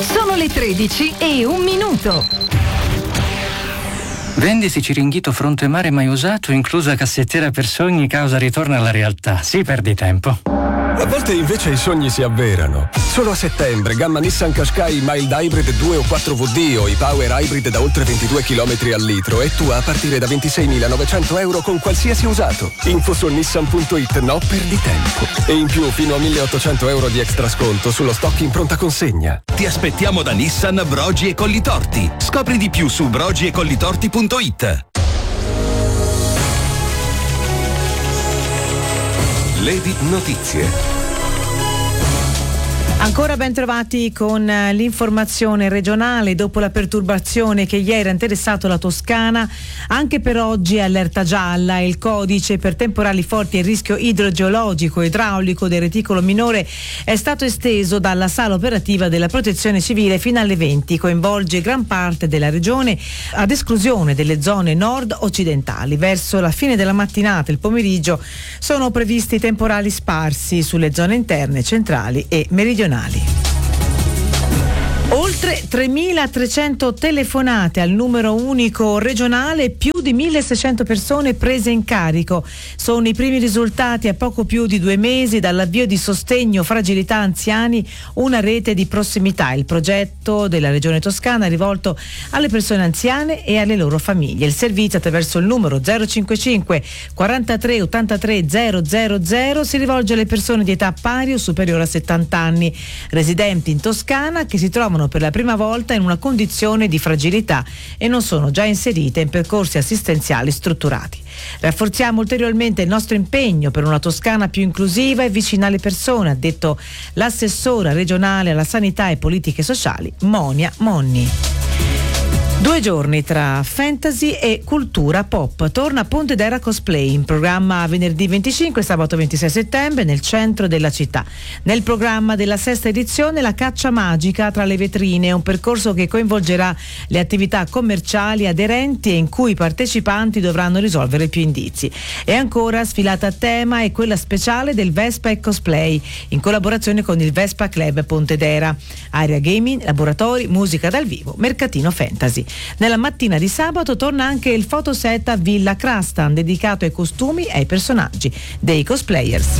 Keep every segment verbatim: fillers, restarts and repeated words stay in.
Sono le tredici e un minuto. Vendisi Ciringhito fronte mare mai usato, inclusa cassettiera per sogni, causa ritorno alla realtà. Sì, perdi tempo. A volte invece i sogni si avverano. Solo a settembre, gamma Nissan Qashqai Mild Hybrid due o quattro V D o i Power Hybrid da oltre ventidue chilometri al litro e tu a partire da ventiseimilanovecento euro con qualsiasi usato. Info su nissan punto it, no perdi tempo. E in più fino a milleottocento euro di extra sconto sullo stock in pronta consegna. Ti aspettiamo da Nissan Brogi e Collitorti. Scopri di più su brogi e collitorti punto it. Lady Notizie. Ancora ben trovati con l'informazione regionale. Dopo la perturbazione che ieri ha interessato la Toscana, anche per oggi è allerta gialla. Il codice per temporali forti e rischio idrogeologico e idraulico del reticolo minore è stato esteso dalla sala operativa della Protezione Civile fino alle venti. Coinvolge gran parte della regione, ad esclusione delle zone nord-occidentali. Verso la fine della mattinata e il pomeriggio sono previsti temporali sparsi sulle zone interne, centrali e meridionali. Oltre tremilatrecento telefonate al numero unico regionale, più di milleseicento persone prese in carico. Sono i primi risultati a poco più di due mesi dall'avvio di Sostegno Fragilità Anziani, una rete di prossimità. Il progetto della Regione Toscana è rivolto alle persone anziane e alle loro famiglie. Il servizio, attraverso il numero zero cinquantacinque quarantatré ottantatré zero zero zero, si rivolge alle persone di età pari o superiore a settanta anni, residenti in Toscana, che si trovano per la prima volta in una condizione di fragilità e non sono già inserite in percorsi assistenziali strutturati. Rafforziamo ulteriormente il nostro impegno per una Toscana più inclusiva e vicina alle persone, ha detto l'assessora regionale alla sanità e politiche sociali Monia Monni. Due giorni tra fantasy e cultura pop. Torna Pontedera Cosplay, in programma venerdì venticinque e sabato ventisei settembre nel centro della città. Nel programma della sesta edizione la caccia magica tra le vetrine, un percorso che coinvolgerà le attività commerciali aderenti e in cui i partecipanti dovranno risolvere più indizi. E ancora sfilata a tema è quella speciale del Vespa e Cosplay, in collaborazione con il Vespa Club Pontedera. Area gaming, laboratori, musica dal vivo, mercatino fantasy. Nella mattina di sabato torna anche il fotoset a Villa Crastan, dedicato ai costumi e ai personaggi dei cosplayers.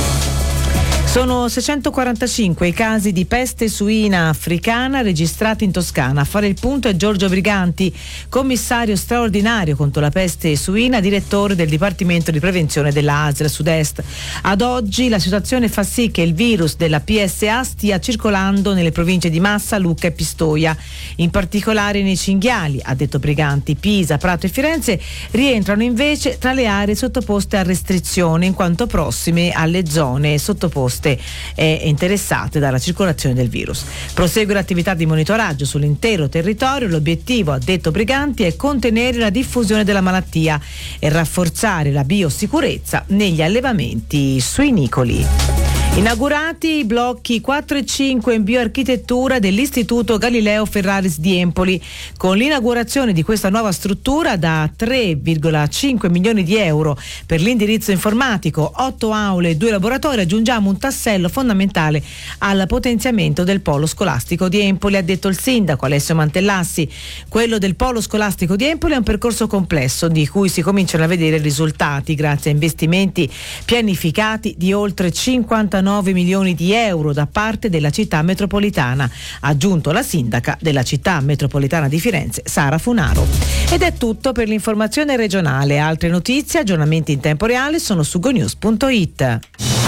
Sono seicentoquarantacinque i casi di peste suina africana registrati in Toscana. A fare il punto è Giorgio Briganti, commissario straordinario contro la peste suina, direttore del Dipartimento di Prevenzione della A S L Sud-Est. Ad oggi la situazione fa sì che il virus della P S A stia circolando nelle province di Massa, Lucca e Pistoia, in particolare nei cinghiali, ha detto Briganti. Pisa, Prato e Firenze rientrano invece tra le aree sottoposte a restrizione, in quanto prossime alle zone sottoposte e interessate dalla circolazione del virus. Prosegue l'attività di monitoraggio sull'intero territorio. L'obiettivo, ha detto Briganti, è contenere la diffusione della malattia e rafforzare la biosicurezza negli allevamenti suinicoli. Inaugurati i blocchi quattro e cinque in bioarchitettura dell'Istituto Galileo Ferraris di Empoli. Con l'inaugurazione di questa nuova struttura da tre virgola cinque milioni di euro per l'indirizzo informatico, otto aule e due laboratori, aggiungiamo un tassello fondamentale al potenziamento del polo scolastico di Empoli, ha detto il sindaco Alessio Mantellassi. Quello del polo scolastico di Empoli è un percorso complesso di cui si cominciano a vedere risultati grazie a investimenti pianificati di oltre cinquantanove milioni di euro da parte della città metropolitana, ha aggiunto la sindaca della città metropolitana di Firenze, Sara Funaro. Ed è tutto per l'informazione regionale. Altre notizie, aggiornamenti in tempo reale sono su gonews punto it.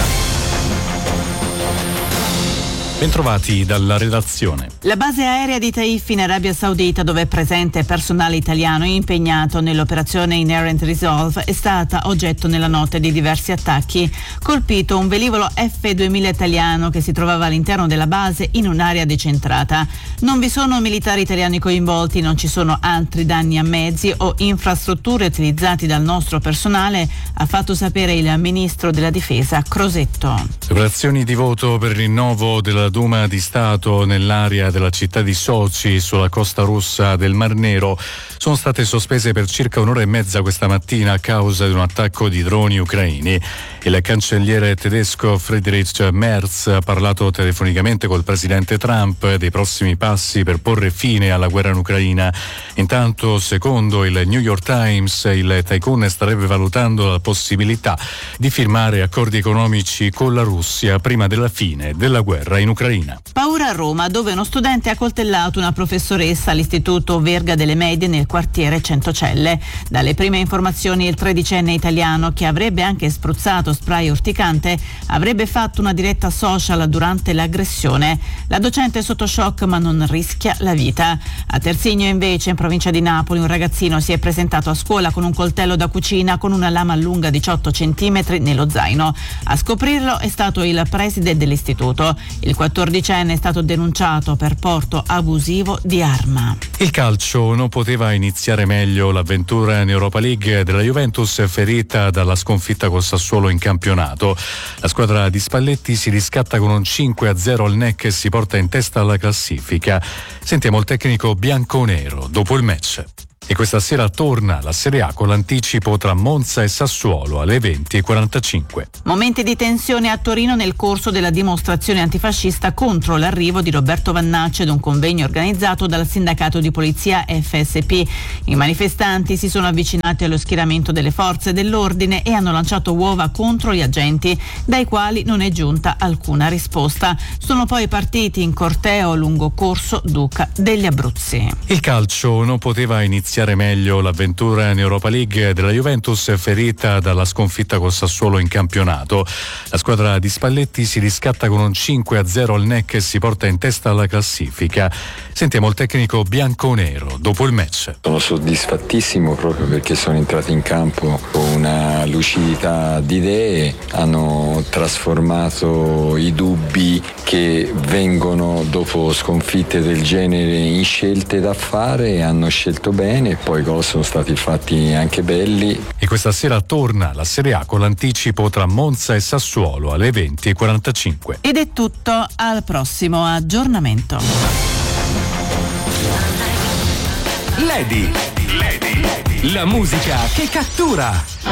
Bentrovati dalla redazione. La base aerea di Taif in Arabia Saudita, dove è presente personale italiano impegnato nell'operazione Inherent Resolve, è stata oggetto nella notte di diversi attacchi. Colpito un velivolo F duemila italiano che si trovava all'interno della base in un'area decentrata. Non vi sono militari italiani coinvolti, non ci sono altri danni a mezzi o infrastrutture utilizzati dal nostro personale, ha fatto sapere il ministro della difesa Crosetto. Le operazioni di voto per il rinnovo della Duma di Stato nell'area della città di Sochi, sulla costa russa del Mar Nero, sono state sospese per circa un'ora e mezza questa mattina a causa di un attacco di droni ucraini. Il cancelliere tedesco Friedrich Merz ha parlato telefonicamente col presidente Trump dei prossimi passi per porre fine alla guerra in Ucraina. Intanto, secondo il New York Times, il tycoon starebbe valutando la possibilità di firmare accordi economici con la Russia prima della fine della guerra in Ucraina. Paura a Roma, dove uno studente ha coltellato una professoressa all'Istituto Verga delle Medie nel quartiere Centocelle. Dalle prime informazioni, il tredicenne italiano, che avrebbe anche spruzzato spray urticante, avrebbe fatto una diretta social durante l'aggressione. La docente è sotto shock ma non rischia la vita. A Terzigno, invece, in provincia di Napoli, un ragazzino si è presentato a scuola con un coltello da cucina con una lama lunga diciotto centimetri nello zaino. A scoprirlo è stato il preside dell'istituto. Il quattordicenne è stato denunciato per porto abusivo di arma. Il calcio: non poteva iniziare meglio l'avventura in Europa League della Juventus, ferita dalla sconfitta col Sassuolo in campionato. La squadra di Spalletti si riscatta con un cinque a zero al N E C e si porta in testa alla classifica. Sentiamo il tecnico bianconero dopo il match. E questa sera torna la Serie A con l'anticipo tra Monza e Sassuolo alle venti e quarantacinque. Momenti di tensione a Torino nel corso della dimostrazione antifascista contro l'arrivo di Roberto Vannacci ad un convegno organizzato dal sindacato di polizia F S P. I manifestanti si sono avvicinati allo schieramento delle forze dell'ordine e hanno lanciato uova contro gli agenti, dai quali non è giunta alcuna risposta. Sono poi partiti in corteo lungo corso Duca degli Abruzzi. Il calcio: non poteva iniziare meglio l'avventura in Europa League della Juventus, ferita dalla sconfitta col Sassuolo in campionato. La squadra di Spalletti si riscatta con un cinque a zero al N E C e si porta in testa alla classifica. Sentiamo il tecnico bianconero dopo il match. Sono soddisfattissimo proprio perché sono entrati in campo con una lucidità di idee, hanno trasformato i dubbi che vengono dopo sconfitte del genere in scelte da fare e hanno scelto bene. E poi gol sono stati fatti anche belli. E questa sera torna la Serie A con l'anticipo tra Monza e Sassuolo alle venti e quarantacinque. Ed è tutto, al prossimo aggiornamento. Lady, Lady, la musica che cattura.